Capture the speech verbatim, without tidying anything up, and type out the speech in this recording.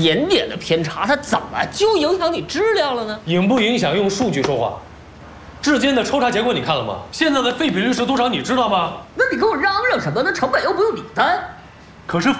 点点的偏差，它怎么就影响你质量了呢？ 影不影响用数据说话？至今的抽查结果你看了吗？现在的废品率是多少？你知道吗？ 那你跟我嚷嚷什么呢？成本又不用你担。 可是